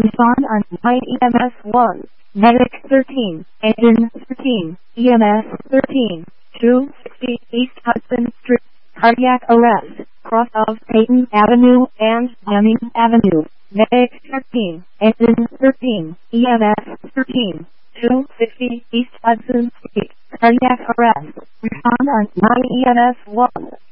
Respond on 9 EMS 1. Medic 13. Engine 13. EMS 13. 260 East Hudson Street. Cardiac arrest. Cross of Peyton Avenue and Deming Avenue. Medic 13. Engine 13. EMS 13. 260 East Hudson Street. Cardiac arrest. Respond on 9 EMS 1.